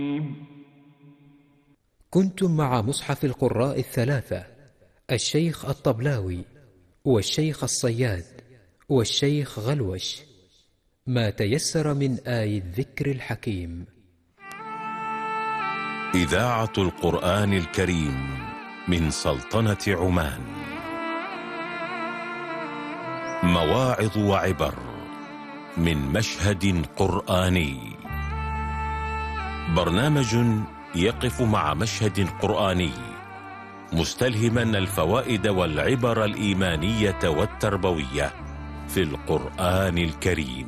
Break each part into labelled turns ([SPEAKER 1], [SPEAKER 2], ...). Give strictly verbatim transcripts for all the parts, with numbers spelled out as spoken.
[SPEAKER 1] كنتم مع مصحف القراء الثلاثة، الشيخ الطبلاوي والشيخ الصياد والشيخ غلوش، ما تيسر من آي الذكر الحكيم.
[SPEAKER 2] إذاعة القرآن الكريم من سلطنة عمان، مواعظ وعبر من مشهد قرآني، برنامج يقف مع مشهد قرآني مستلهما الفوائد والعبر الإيمانية والتربوية في القرآن الكريم.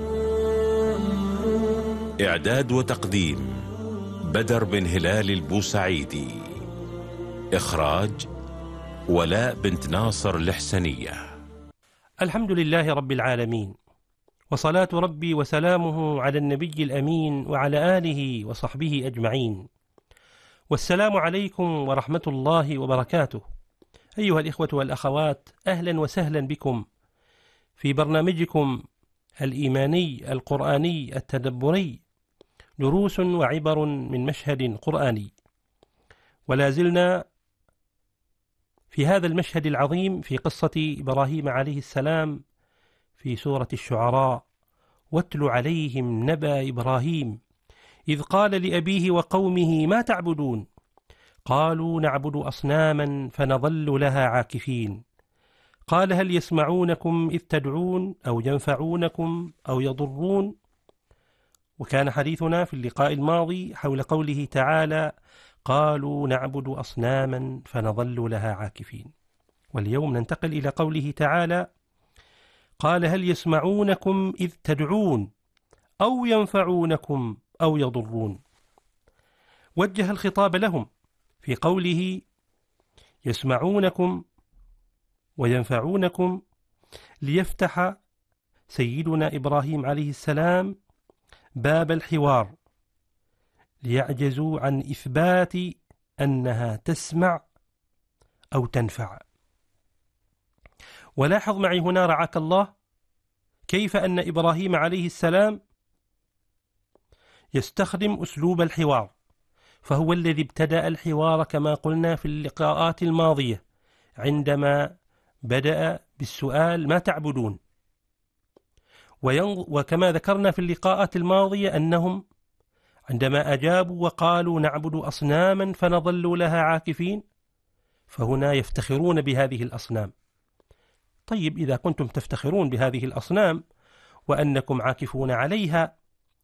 [SPEAKER 2] إعداد وتقديم بدر بن هلال البوسعيدي، إخراج ولاء بنت ناصر الحسنية.
[SPEAKER 3] الحمد لله رب العالمين، وصلاة ربي وسلامه على النبي الأمين وعلى آله وصحبه أجمعين، والسلام عليكم ورحمة الله وبركاته. أيها الإخوة والأخوات، أهلا وسهلا بكم في برنامجكم الإيماني القرآني التدبري، دروس وعبر من مشهد قرآني. ولا زلنا في هذا المشهد العظيم في قصة إبراهيم عليه السلام في سورة الشعراء: واتل عليهم نبأ إبراهيم إذ قال لأبيه وقومه ما تعبدون قالوا نعبد أصناما فنظل لها عاكفين قال هل يسمعونكم إذ تدعون أو ينفعونكم أو يضرون. وكان حديثنا في اللقاء الماضي حول قوله تعالى: قالوا نعبد أصناما فنظل لها عاكفين. واليوم ننتقل إلى قوله تعالى: قال هل يسمعونكم إذ تدعون أو ينفعونكم أو يضرون. وجه الخطاب لهم في قوله يسمعونكم وينفعونكم ليفتح سيدنا إبراهيم عليه السلام باب الحوار، ليعجزوا عن إثبات أنها تسمع أو تنفع. ولاحظ معي هنا رعاك الله كيف أن إبراهيم عليه السلام يستخدم أسلوب الحوار، فهو الذي ابتدأ الحوار كما قلنا في اللقاءات الماضية عندما بدأ بالسؤال ما تعبدون. وكما ذكرنا في اللقاءات الماضية أنهم عندما أجابوا وقالوا نعبد أصناما فنظل لها عاكفين، فهنا يفتخرون بهذه الأصنام. طيب، إذا كنتم تفتخرون بهذه الأصنام وأنكم عاكفون عليها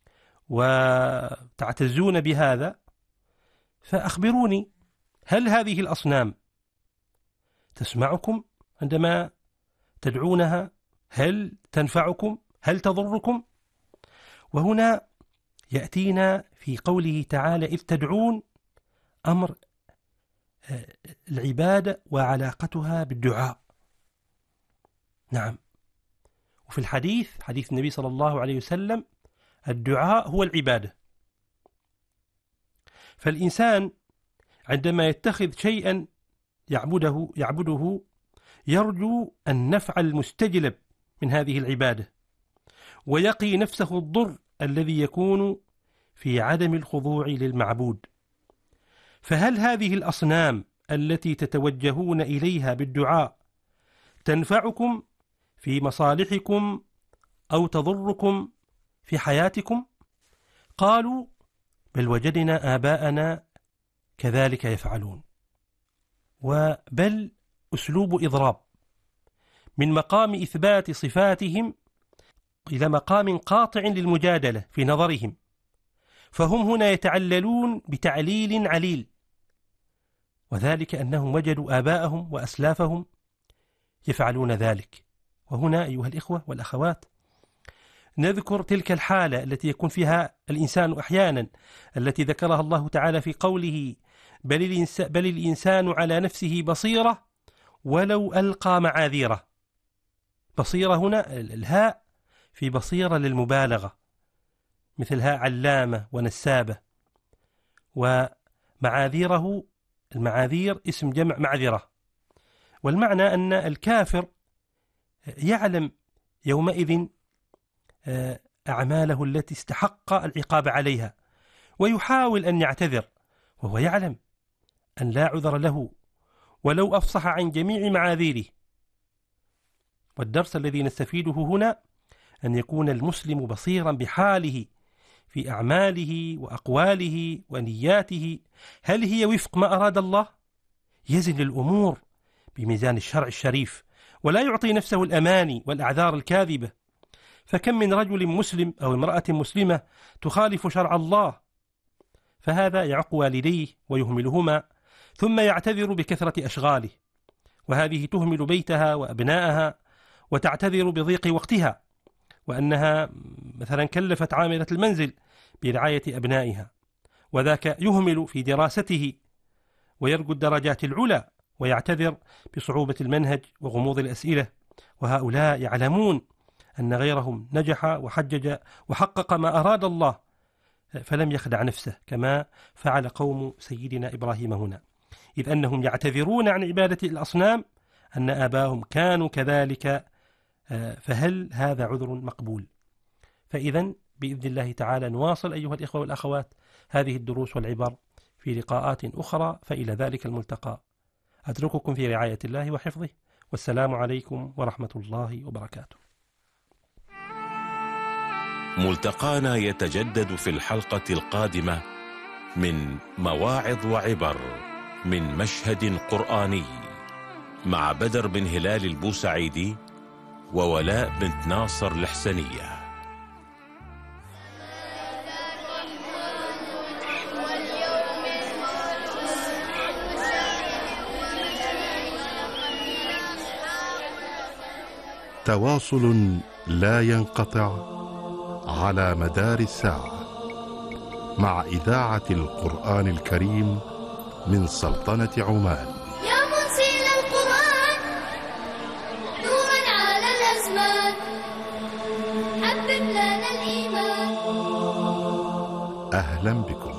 [SPEAKER 3] وتعتزون بهذا، فأخبروني، هل هذه الأصنام تسمعكم عندما تدعونها؟ هل تنفعكم؟ هل تضركم؟ وهنا يأتينا في قوله تعالى إذ تدعون أمر العبادة وعلاقتها بالدعاء. نعم، وفي الحديث حديث النبي صلى الله عليه وسلم الدعاء هو العبادة. فالإنسان عندما يتخذ شيئا يعبده يعبده يرجو النفع المستجلب من هذه العبادة، ويقي نفسه الضر الذي يكون في عدم الخضوع للمعبود. فهل هذه الأصنام التي تتوجهون إليها بالدعاء تنفعكم في مصالحكم أو تضركم في حياتكم؟ قالوا بل وجدنا آباءنا كذلك يفعلون. وبل أسلوب إضراب من مقام إثبات صفاتهم إلى مقام قاطع للمجادلة في نظرهم، فهم هنا يتعللون بتعليل عليل، وذلك أنهم وجدوا آباءهم وأسلافهم يفعلون ذلك. وهنا أيها الإخوة والأخوات نذكر تلك الحالة التي يكون فيها الإنسان أحيانا، التي ذكرها الله تعالى في قوله بل الإنسان, بل الإنسان على نفسه بصيرة ولو ألقى معاذيره. بصيرة هنا الهاء في بصيرة للمبالغة، مثل هاء علامة ونسابة. ومعاذيره، المعاذير اسم جمع معذرة، والمعنى أن الكافر يعلم يومئذ أعماله التي استحق العقاب عليها، ويحاول أن يعتذر وهو يعلم أن لا عذر له ولو أفصح عن جميع معاذيره. والدرس الذي نستفيده هنا أن يكون المسلم بصيرا بحاله في أعماله وأقواله ونياته، هل هي وفق ما أراد الله؟ يزن الأمور بميزان الشرع الشريف ولا يعطي نفسه الأماني والأعذار الكاذبة. فكم من رجل مسلم أو امرأة مسلمة تخالف شرع الله، فهذا يعق والديه ويهملهما ثم يعتذر بكثرة أشغاله، وهذه تهمل بيتها وأبنائها وتعتذر بضيق وقتها، وأنها مثلا كلفت عاملة المنزل برعاية أبنائها، وذاك يهمل في دراسته ويرجو الدرجات العلى ويعتذر بصعوبة المنهج وغموض الأسئلة. وهؤلاء يعلمون أن غيرهم نجح وحجج وحقق ما أراد الله، فلم يخدع نفسه كما فعل قوم سيدنا إبراهيم هنا، إذ أنهم يعتذرون عن عبادة الأصنام أن آباهم كانوا كذلك، فهل هذا عذر مقبول؟ فإذا بإذن الله تعالى نواصل أيها الإخوة والأخوات هذه الدروس والعبر في لقاءات أخرى، فإلى ذلك الملتقى أترككم في رعاية الله وحفظه، والسلام عليكم ورحمة الله وبركاته.
[SPEAKER 2] ملتقانا يتجدد في الحلقة القادمة من مواعظ وعبر من مشهد قرآني مع بدر بن هلال البوسعيدي وولاء بنت ناصر الحسنية.
[SPEAKER 4] تواصل لا ينقطع على مدار الساعة مع إذاعة القرآن الكريم من سلطنة عمان.
[SPEAKER 5] يا منزل القرآن نورا على الأزمان، حبب لنا الإيمان.
[SPEAKER 4] أهلا بكم.